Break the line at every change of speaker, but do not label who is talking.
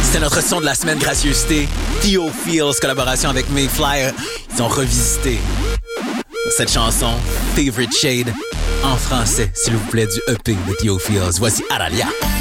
C'était notre son de la semaine, gracieuseté. Theo Fields, collaboration avec Mayfly. Ils ont revisité cette chanson, Favorite Shade, en français, s'il vous plaît, du EP de Theo Fields. Voici Aralia.